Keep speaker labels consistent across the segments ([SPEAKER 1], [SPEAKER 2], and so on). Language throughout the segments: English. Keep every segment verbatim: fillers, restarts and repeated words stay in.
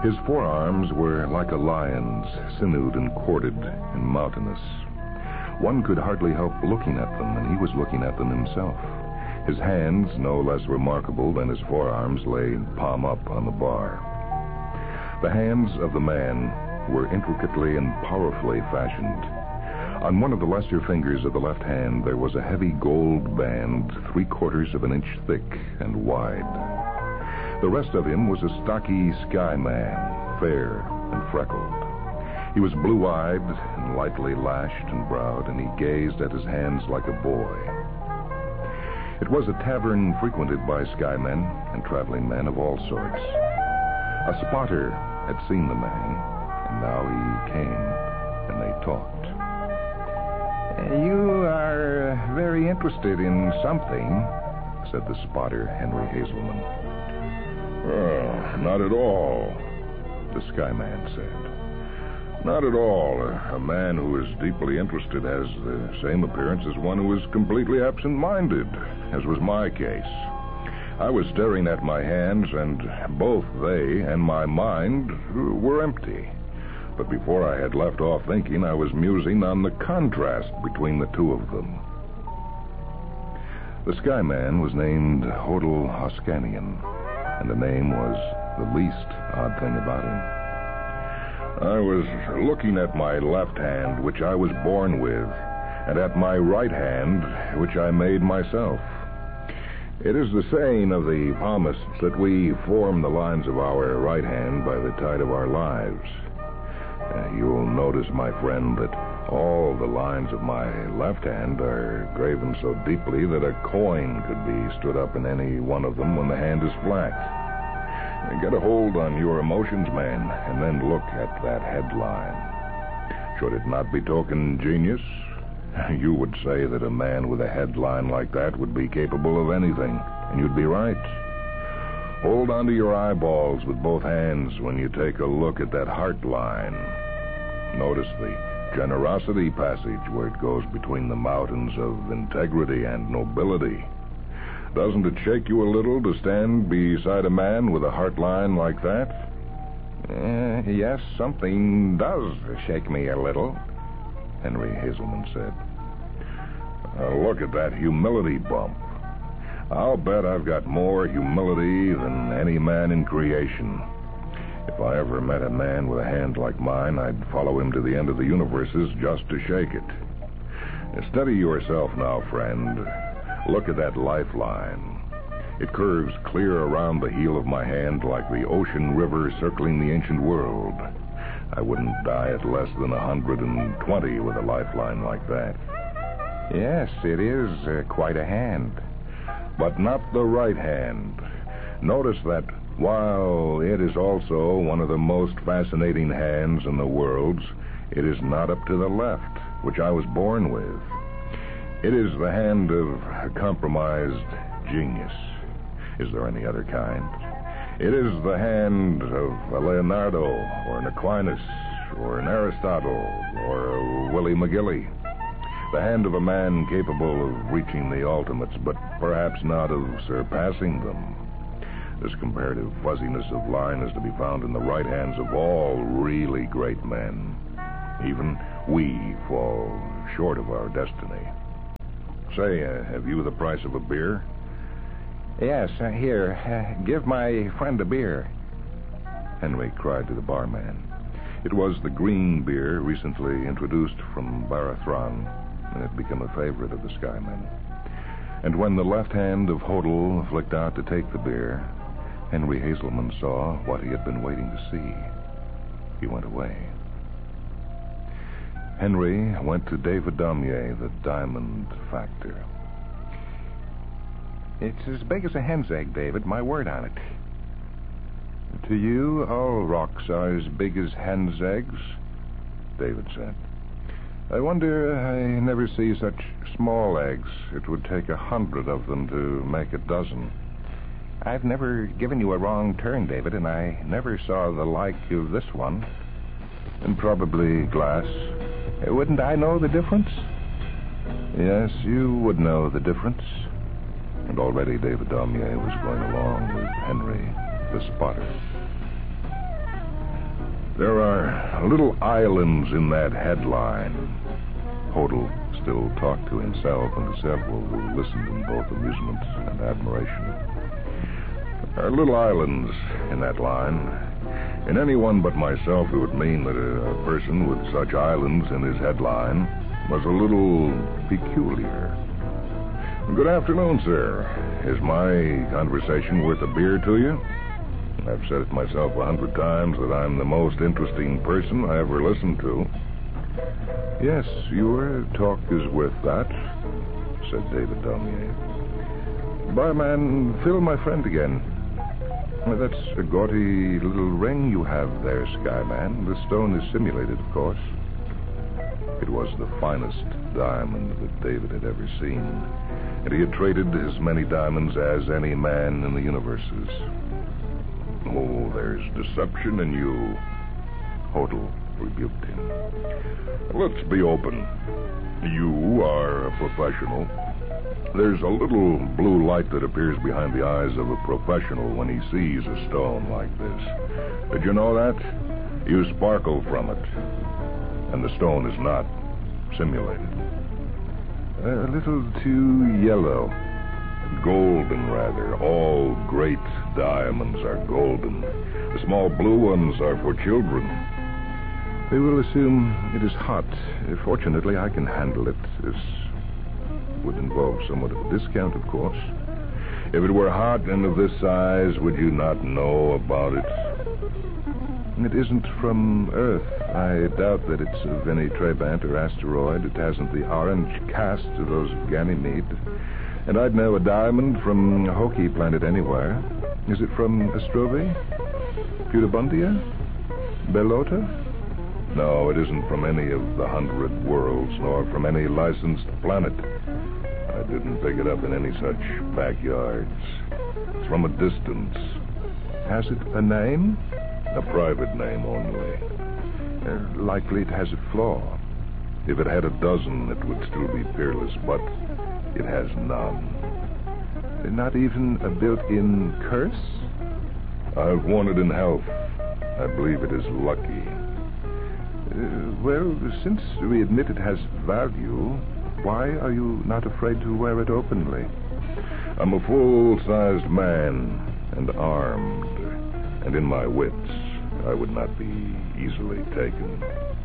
[SPEAKER 1] His forearms were like a lion's, sinewed and corded and mountainous. One could hardly help looking at them, and he was looking at them himself. His hands, no less remarkable than his forearms, lay palm up on the bar. The hands of the man were intricately and powerfully fashioned. On one of the lesser fingers of the left hand there was a heavy gold band, three quarters of an inch thick and wide. The rest of him was a stocky sky man, fair and freckled. He was blue-eyed and lightly lashed and browed, and he gazed at his hands like a boy. It was a tavern frequented by skymen and traveling men of all sorts. A spotter had seen the man, and now he came, and they talked.
[SPEAKER 2] You are very interested in something, said the spotter, Henry Hazelman.
[SPEAKER 1] Oh, not at all, the skyman said. Not at all. A man who is deeply interested has the same appearance as one who is completely absent-minded, as was my case. I was staring at my hands, and both they and my mind were empty. But before I had left off thinking, I was musing on the contrast between the two of them. The skyman was named Hodel Hoskanian, and the name was the least odd thing about him. I was looking at my left hand, which I was born with, and at my right hand, which I made myself. It is the saying of the palmists that we form the lines of our right hand by the tide of our lives. Uh, you'll notice, my friend, that all the lines of my left hand are graven so deeply that a coin could be stood up in any one of them when the hand is flat. Get a hold on your emotions, man, and then look at that headline. Should it not betoken genius? You would say that a man with a headline like that would be capable of anything, and you'd be right. Hold onto your eyeballs with both hands when you take a look at that heart line. Notice the generosity passage where it goes between the mountains of integrity and nobility. Doesn't it shake you a little to stand beside a man with a heart line like that?
[SPEAKER 2] Uh, yes, something does shake me a little,
[SPEAKER 1] Henry Hazelman said. Uh, look at that humility bump. I'll bet I've got more humility than any man in creation. If I ever met a man with a hand like mine, I'd follow him to the end of the universes just to shake it. Steady yourself now, friend. Look at that lifeline. It curves clear around the heel of my hand like the ocean river circling the ancient world. I wouldn't die at less than a hundred and twenty with a lifeline like that.
[SPEAKER 2] Yes, it is uh, quite a hand.
[SPEAKER 1] But not the right hand. Notice that while it is also one of the most fascinating hands in the world, it is not up to the left, which I was born with. It is the hand of compromised genius. Is there any other kind? It is the hand of a Leonardo, or an Aquinas, or an Aristotle, or a Willie McGilly. The hand of a man capable of reaching the ultimates, but perhaps not of surpassing them. This comparative fuzziness of line is to be found in the right hands of all really great men. Even we fall short of our destiny. Say, uh, have you the price of a beer?
[SPEAKER 2] Yes, uh, here, uh, give my friend a beer,
[SPEAKER 1] Henry cried to the barman. It was the green beer recently introduced from Barathron, and had become a favorite of the skymen. And when the left hand of Hodel flicked out to take the beer, Henry Hazelman saw what he had been waiting to see. He went away. Henry went to David Daumier, the diamond factor.
[SPEAKER 2] It's as big as a hen's egg, David, my word on it.
[SPEAKER 1] To you, all rocks are as big as hen's eggs, David said. I wonder I never see such small eggs. It would take a hundred of them to make a dozen.
[SPEAKER 2] I've never given you a wrong turn, David, and I never saw the like of this one.
[SPEAKER 1] And probably glass.
[SPEAKER 2] Wouldn't I know the difference?
[SPEAKER 1] Yes, you would know the difference. And already David Daumier was going along with Henry, the spotter. There are little islands in that headline. Hodel still talked to himself and to several who listened in both amusement and admiration. There are little islands in that line. In anyone but myself, it would mean that a person with such islands in his headline was a little peculiar. Good afternoon, sir. Is my conversation worth a beer to you? I've said it myself a hundred times that I'm the most interesting person I ever listened to. Yes, your talk is worth that, said David Daumier. Barman, fill my friend again. That's a gaudy little ring you have there, Skyman. The stone is simulated, of course. It was the finest diamond that David had ever seen, and he had traded as many diamonds as any man in the universe is. Oh, there's deception in you, Hodel rebuked him. Let's be open. You are a professional. There's a little blue light that appears behind the eyes of a professional when he sees a stone like this. Did you know that? You sparkle from it. And the stone is not simulated. A little too yellow. Golden, rather. All great diamonds are golden. The small blue ones are for children. We will assume it is hot. Fortunately, I can handle it. This would involve somewhat of a discount, of course. If it were hot and of this size, would you not know about it? It isn't from Earth. I doubt that it's of any Trabant or asteroid. It hasn't the orange cast of those of Ganymede. And I'd know a diamond from a Hoki planet anywhere. Is it from Astrovi? Pudibundia? Belota? No, it isn't from any of the hundred worlds, nor from any licensed planet. I didn't pick it up in any such backyards. It's from a distance. Has it a name? A private name only. Uh, likely it has a flaw. If it had a dozen, it would still be peerless, but it has none. Not even a built-in curse? I've won it in health. I believe it is lucky. Uh, well, since we admit it has value, why are you not afraid to wear it openly? I'm a full-sized man and armed, and in my wits, I would not be easily taken.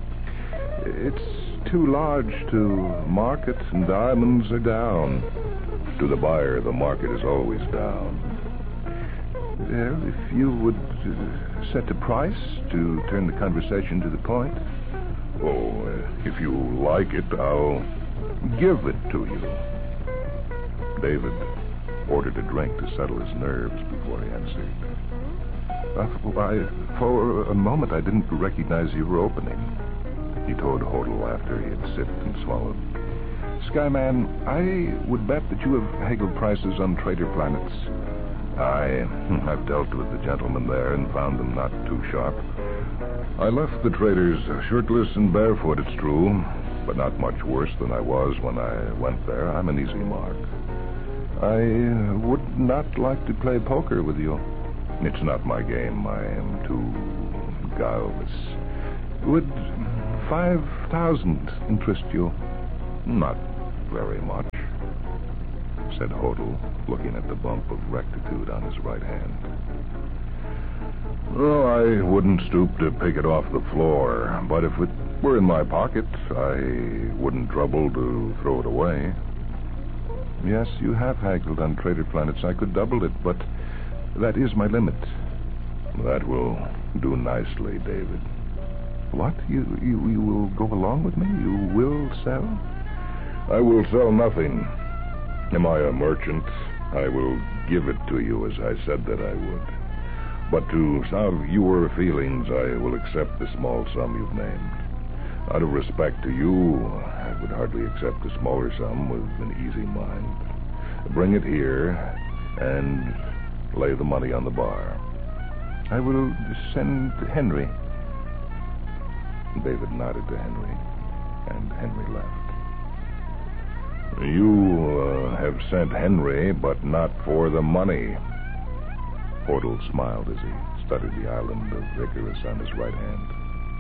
[SPEAKER 1] It's too large to market, and diamonds are down. To the buyer, the market is always down. Well, if you would uh, set a price to turn the conversation to the point. Oh, uh, if you like it, I'll give it to you. David ordered a drink to settle his nerves before he answered. Uh, I, for a moment, I didn't recognize you were opening, he told Hodel after he had sipped and swallowed. Skyman, I would bet that you have haggled prices on trader planets. I, I've dealt with the gentlemen there and found them not too sharp. I left the traders shirtless and barefoot, it's true, but not much worse than I was when I went there. I'm an easy mark. I would not like to play poker with you. It's not my game. I am too guileless. Would five thousand interest you? Not very much, said Hodel, looking at the bump of rectitude on his right hand. Oh, I wouldn't stoop to pick it off the floor, but if it were in my pocket, I wouldn't trouble to throw it away. Yes, you have haggled on trader planets. I could double it, but that is my limit. That will do nicely, David. What? You, you, you will go along with me? You will sell? I will sell nothing. Am I a merchant? I will give it to you as I said that I would. But to salve your feelings, I will accept the small sum you've named. Out of respect to you, I would hardly accept a smaller sum with an easy mind. Bring it here and lay the money on the bar. I will send Henry. David nodded to Henry, and Henry left. You uh, have sent Henry, but not for the money. Hodel smiled as he studied the island of Icarus on his right hand.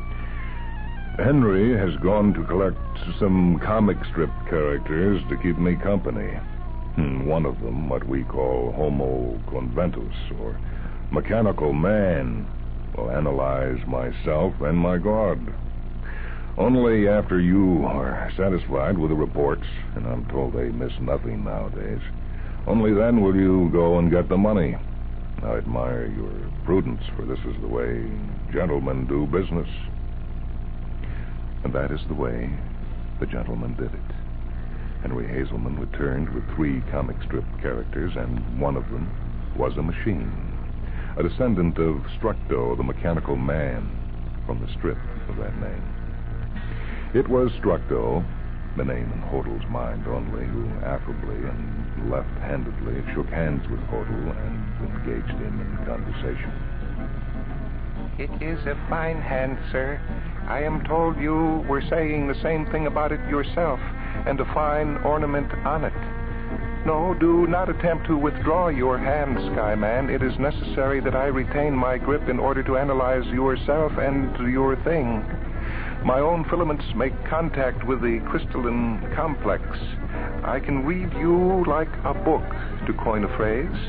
[SPEAKER 1] Henry has gone to collect some comic strip characters to keep me company. One of them, what we call Homo Conventus, or Mechanical Man, will analyze myself and my God. Only after you are satisfied with the reports, and I'm told they miss nothing nowadays, only then will you go and get the money. I admire your prudence, for this is the way gentlemen do business. And that is the way the gentleman did it. Henry Hazelman returned with three comic strip characters, and one of them was a machine, a descendant of Structo, the Mechanical Man, from the strip of that name. It was Structo, the name in Hodel's mind only, who affably and left-handedly shook hands with Hodel and engaged him in conversation.
[SPEAKER 2] It is a fine hand, sir. I am told you were saying the same thing about it yourself, and a fine ornament on it. No, do not attempt to withdraw your hand, Skyman. It is necessary that I retain my grip in order to analyze yourself and your thing. My own filaments make contact with the crystalline complex. I can read you like a book, to coin a phrase.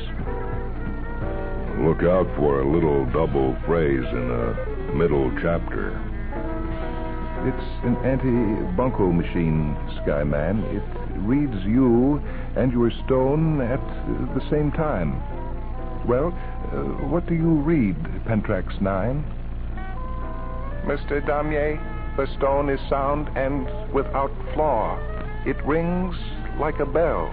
[SPEAKER 1] Look out for a little double phrase in a middle chapter.
[SPEAKER 2] It's an anti-bunco machine, Skyman. It reads you and your stone at the same time. Well, uh, what do you read, Pentrax nine? Mister Damier, the stone is sound and without flaw. It rings like a bell.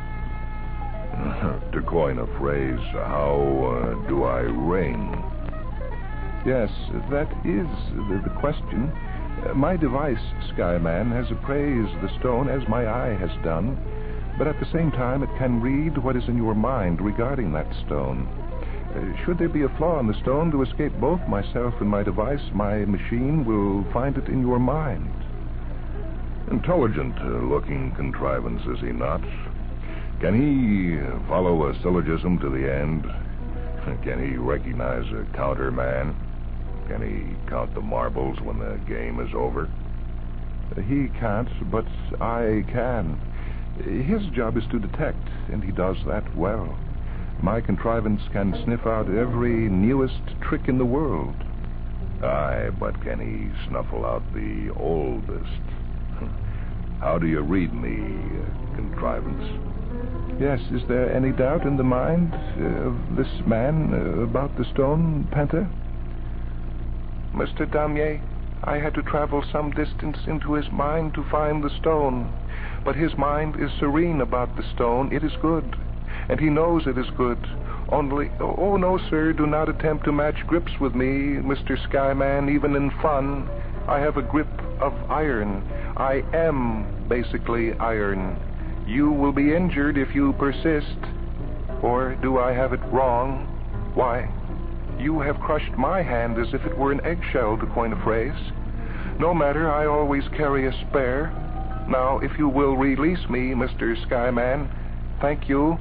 [SPEAKER 1] To coin a phrase, how uh, do I ring?
[SPEAKER 2] Yes, that is the, the question. Uh, my device, Skyman, has appraised the stone as my eye has done, but at the same time it can read what is in your mind regarding that stone. Uh, should there be a flaw in the stone to escape both myself and my device, my machine will find it in your mind.
[SPEAKER 1] Intelligent-looking uh, contrivance, is he not? Can he follow a syllogism to the end? Can he recognize a counterman? Can he count the marbles when the game is over?
[SPEAKER 2] He can't, but I can. His job is to detect, and he does that well. My contrivance can sniff out every newest trick in the world.
[SPEAKER 1] Aye, but can he snuffle out the oldest? How do you read me, contrivance?
[SPEAKER 2] Yes, is there any doubt in the mind uh, of this man uh, about the stone, Penta? Mister Damier, I had to travel some distance into his mind to find the stone. But his mind is serene about the stone. It is good, and he knows it is good. Only, oh no, sir, do not attempt to match grips with me, Mister Skyman, even in fun. I have a grip of iron. I am basically iron. You will be injured if you persist. Or do I have it wrong? Why, you have crushed my hand as if it were an eggshell, to coin a phrase. No matter, I always carry a spare. Now, if you will release me, Mister Skyman, thank you.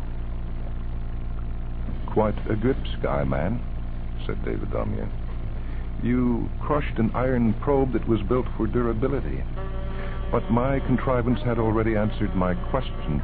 [SPEAKER 1] Quite a grip, Skyman, said David Damier.
[SPEAKER 2] You crushed an iron probe that was built for durability. But my contrivance had already answered my question